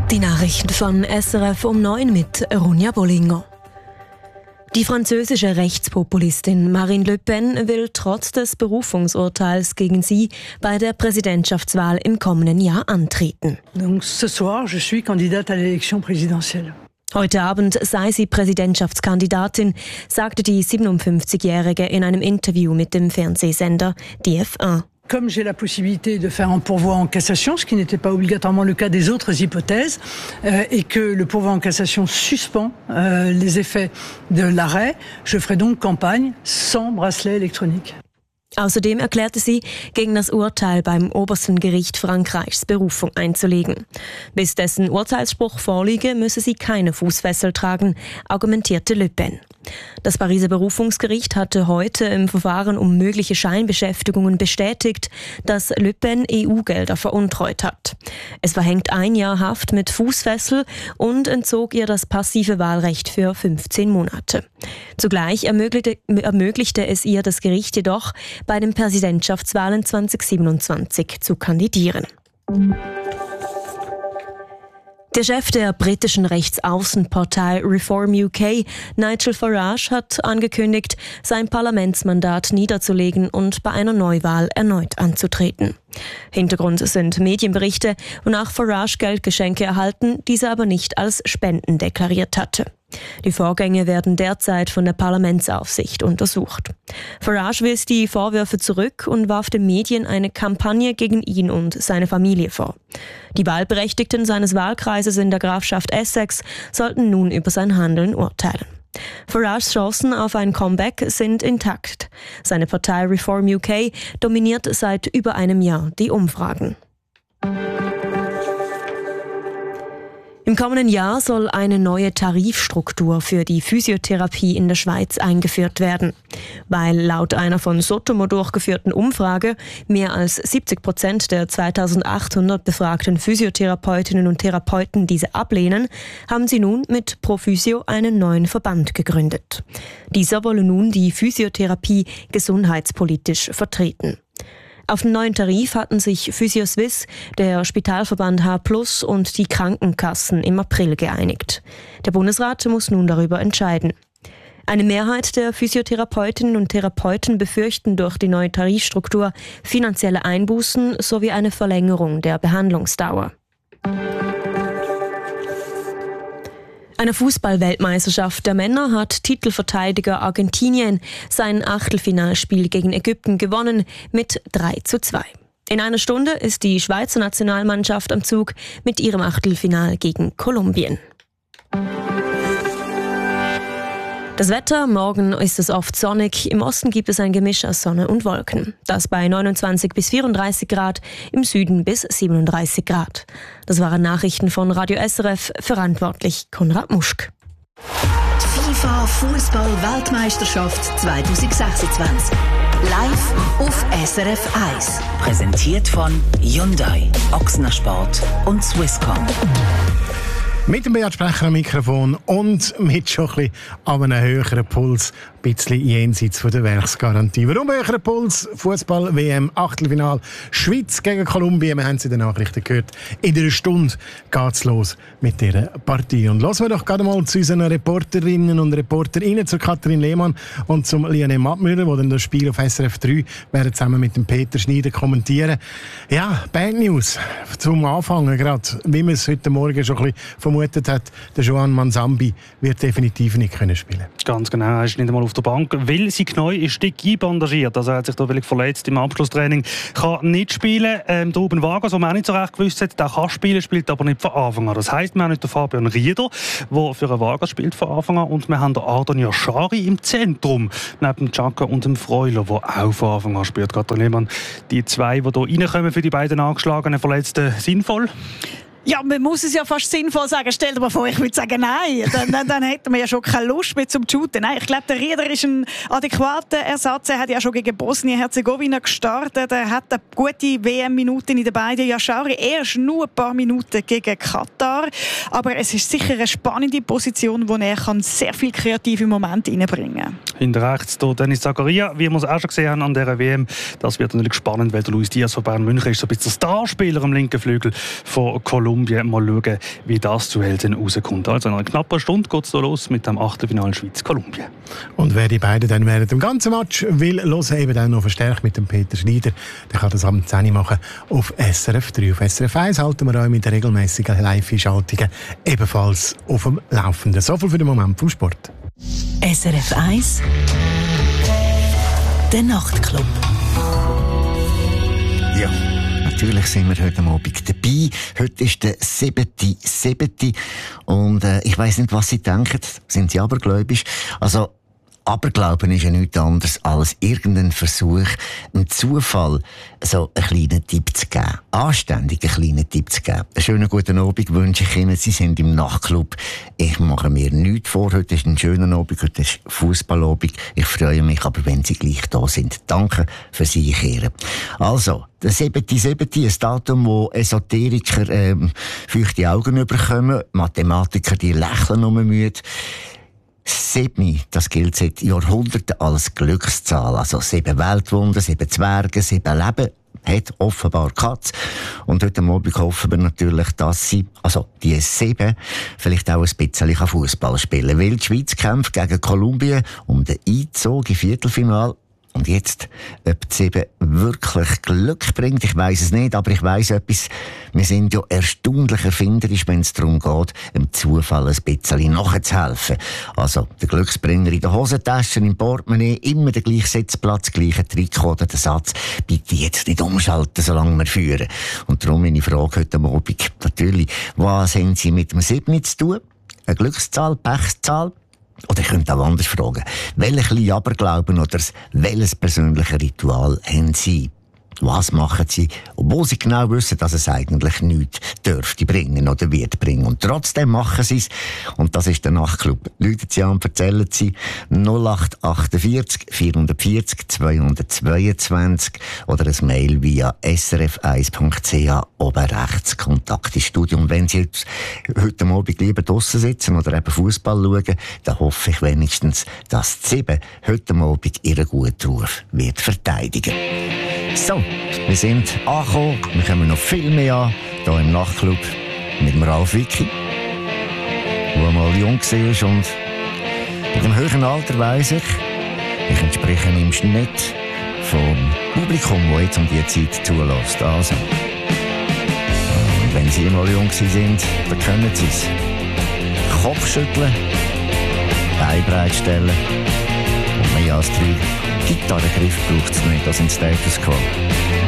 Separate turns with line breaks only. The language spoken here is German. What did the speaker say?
Die Nachrichten von SRF um 9 mit Ronja Bollinger. Die französische Rechtspopulistin Marine Le Pen will trotz des Berufungsurteils gegen sie bei der Präsidentschaftswahl im kommenden Jahr antreten.
Donc ce soir, je suis candidate à l'élection présidentielle.
Heute Abend sei sie Präsidentschaftskandidatin, sagte die 57-Jährige in einem Interview mit dem Fernsehsender TF1.
Comme j'ai la possibilité de faire un pourvoi en cassation, ce qui n'était pas obligatoirement le cas des autres hypothèses, et que le pourvoi en cassation suspend les effets de l'arrêt, je ferai donc campagne sans bracelet électronique.
Außerdem erklärte sie, gegen das Urteil beim obersten Gericht Frankreichs Berufung einzulegen. Bis dessen Urteilsspruch vorliege, müsse sie keine Fußfessel tragen, argumentierte Le Pen. Das Pariser Berufungsgericht hatte heute im Verfahren um mögliche Scheinbeschäftigungen bestätigt, dass Le Pen EU-Gelder veruntreut hat. Es verhängt 1 Jahr Haft mit Fußfessel und entzog ihr das passive Wahlrecht für 15 Monate. Zugleich ermöglichte es ihr das Gericht jedoch, bei den Präsidentschaftswahlen 2027 zu kandidieren. Der Chef der britischen Rechtsaußenpartei Reform UK, Nigel Farage, hat angekündigt, sein Parlamentsmandat niederzulegen und bei einer Neuwahl erneut anzutreten. Hintergrund sind Medienberichte, wonach Farage Geldgeschenke erhalten, diese aber nicht als Spenden deklariert hatte. Die Vorgänge werden derzeit von der Parlamentsaufsicht untersucht. Farage wies die Vorwürfe zurück und warf den Medien eine Kampagne gegen ihn und seine Familie vor. Die Wahlberechtigten seines Wahlkreises in der Grafschaft Essex sollten nun über sein Handeln urteilen. Farages Chancen auf ein Comeback sind intakt. Seine Partei Reform UK dominiert seit über einem Jahr die Umfragen. Im kommenden Jahr soll eine neue Tarifstruktur für die Physiotherapie in der Schweiz eingeführt werden. Weil laut einer von Sotomo durchgeführten Umfrage mehr als 70% der 2800 befragten Physiotherapeutinnen und Therapeuten diese ablehnen, haben sie nun mit Prophysio einen neuen Verband gegründet. Dieser wolle nun die Physiotherapie gesundheitspolitisch vertreten. Auf den neuen Tarif hatten sich Physio-Swiss, der Spitalverband H+ und die Krankenkassen im April geeinigt. Der Bundesrat muss nun darüber entscheiden. Eine Mehrheit der Physiotherapeutinnen und Therapeuten befürchten durch die neue Tarifstruktur finanzielle Einbußen sowie eine Verlängerung der Behandlungsdauer. Eine Fußball-Weltmeisterschaft der Männer hat Titelverteidiger Argentinien sein Achtelfinalspiel gegen Ägypten gewonnen mit 3:2. In einer Stunde ist die Schweizer Nationalmannschaft am Zug mit ihrem Achtelfinal gegen Kolumbien. Das Wetter, morgen ist es oft sonnig, im Osten gibt es ein Gemisch aus Sonne und Wolken. Das bei 29 bis 34 Grad, im Süden bis 37 Grad. Das waren Nachrichten von Radio SRF, verantwortlich Konrad Muschk.
Die FIFA Fußball-Weltmeisterschaft 2026. Live auf SRF 1. Präsentiert von Hyundai, Ochsner Sport und Swisscom.
Mit dem Beat Sprecher am Mikrofon und mit schon ein bisschen an einem höheren Puls, ein bisschen jenseits von der Werksgarantie. Warum höherer Puls? Fußball-WM Achtelfinal Schweiz gegen Kolumbien. Wir haben es in den Nachrichten gehört. In einer Stunde geht es los mit dieser Partie. Und hören wir doch gerade mal zu unseren Reporterinnen und Reporterinnen, zu Katrin Lehmann und zum Lionel Mattmüller, die dann das Spiel auf SRF 3 werden zusammen mit dem Peter Schneider kommentieren. Ja, Bad News zum Anfangen gerade, wie man es heute Morgen schon ein bisschen vermutet hat, der Joan Manzambi wird definitiv nicht spielen können.
Ganz genau, er ist nicht einmal auf der Bank, weil sie neu ist dick einbandagiert. Also er hat sich da wirklich verletzt im Abschlusstraining. Kann nicht spielen. Der Ruben Vargas, den man auch nicht so recht gewusst hat, der kann spielen, spielt aber nicht von Anfang an. Das heisst, wir haben nicht den Fabian Rieder, der für einen Vargas spielt von Anfang an, und wir haben den Ardan Yashari im Zentrum, neben dem Chaka und dem Freuler, der auch von Anfang an spielt. Katrin Lehmann, die zwei, die hier reinkommen für die beiden angeschlagenen Verletzten, sinnvoll?
Ja, man muss es ja fast sinnvoll sagen. Stell dir mal vor, ich würde sagen, nein. Dann hätten wir ja schon keine Lust mehr zum Shooten. Nein, ich glaube, der Rieder ist ein adäquater Ersatz. Er hat ja schon gegen Bosnien-Herzegowina gestartet. Er hat eine gute WM-Minuten in den beiden Yashari. Erst nur ein paar Minuten gegen Katar. klar. Aber es ist sicher eine spannende Position, wo er kann sehr viel kreative Momente reinbringen kann.
Hinter rechts hier Dennis Zakaria, wie wir es auch schon gesehen haben an dieser WM. Das wird natürlich spannend, weil der Luis Diaz von Bayern München ist so ein bisschen der Starspieler am linken Flügel von Kolumbien. Mal schauen, wie das Duell dann rauskommt. Also in einer knappen Stunde geht es los mit dem Achtelfinale Schweiz-Kolumbien.
Und wer die beiden dann während dem ganzen Match will hören, eben dann noch verstärkt mit dem Peter Schneider, der kann das am 10 Uhr machen auf SRF 3. Auf SRF 1 halten wir euch mit regelmäßigen Live-Schaltungen ebenfalls auf dem Laufenden. So viel für den Moment vom Sport.
SRF 1 Der Nachtclub.
Ja, natürlich sind wir heute Abend dabei. Heute ist der 7.7. Und ich weiss nicht, was Sie denken. Sind Sie abergläubisch? Also, Aberglauben ist ja nichts anderes als irgendein Versuch, einem Zufall so einen kleinen Tipp zu geben. Anständig einen kleinen Tipp zu geben. Einen schönen guten Abend wünsche ich Ihnen. Sie sind im Nachtclub. Ich mache mir nichts vor. Heute ist ein schöner Abend. Heute ist Fußballabend. Ich freue mich, aber wenn Sie gleich da sind. Danke für Sie kehren. Also, der 7.7. ein Datum, wo Esoteriker feuchte Augen bekommen. Mathematiker, die lächeln nur müde. 7, das gilt seit Jahrhunderten als Glückszahl. Also 7 Weltwunder, 7 Zwerge, 7 Leben. Hat offenbar Katz. Und heute Abend hoffen wir natürlich, dass sie, also die 7, vielleicht auch ein bisschen Fußball spielen kann. Weil die Schweiz kämpft gegen Kolumbien um den Einzug im Viertelfinale. Und jetzt, ob die 7 wirklich Glück bringt, ich weiss es nicht, aber ich weiss etwas. Wir sind ja erstaunlich erfinderisch, wenn es darum geht, dem Zufall ein bisschen nachzuhelfen. Also, der Glücksbringer in der Hosentasche, im Portemonnaie, immer der gleiche Sitzplatz, gleiche Trikot oder der Satz, bitte jetzt nicht umschalten, solange wir führen. Und darum meine Frage heute Abend natürlich, was haben Sie mit dem 7 zu tun? Eine Glückszahl, Pechzahl? Oder ich könnte auch anders fragen. Welche Aberglauben oder welches persönliche Ritual haben Sie? Was machen Sie, obwohl Sie genau wissen, dass es eigentlich nichts dürfte bringen oder wird bringen. Und trotzdem machen Sie es. Und das ist der Nachtclub. Rufen Sie an und erzählen Sie 0848 440 222 oder ein Mail via srf1.ch oben rechts Kontakt ins Studio. Und wenn Sie heute Abend lieber draussen sitzen oder eben Fußball schauen, dann hoffe ich wenigstens, dass die 7 heute Abend ihren guten Ruf wird verteidigen. So, wir sind angekommen. Wir kommen noch viel mehr an, hier im Nachtclub mit dem Ralf Wicki, der mal jung war und in dem höheren Alter weiss ich entspreche im Schnitt vom Publikum, das jetzt um diese Zeit zulässt. Also, und wenn Sie mal jung sind, dann können Sie es. Kopf schütteln, Beine breit stellen und mehr als 3 Gitarrengriffe braucht es nicht, das sind Status Quo.